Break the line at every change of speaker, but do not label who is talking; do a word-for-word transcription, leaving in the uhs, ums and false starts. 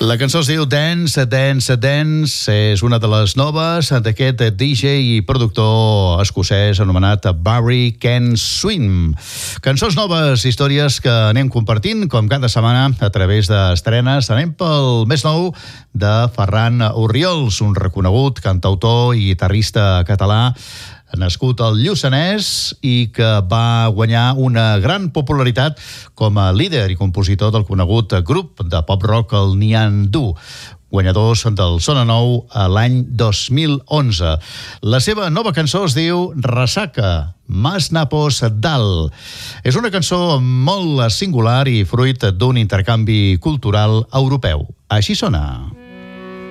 La cançó es diu Dance, Dance, Dance. És una de les noves d'aquest D J i productor escocès anomenat Barry Ken Swim. Cançons noves, històries que anem compartint, com cada setmana, a través d'estrenes. Anem pel més nou de Ferran Orriols, un reconegut cantautor i guitarrista català, nascut al Lluçanès i que va guanyar una gran popularitat com a líder i compositor del conegut grup de pop-rock el Niandu, guanyadors del Sona Nou a l'any dos mil onze. La seva nova cançó es diu Ressaca, Mas Napos Dal. És una cançó molt singular i fruit d'un intercanvi cultural europeu. Així sona.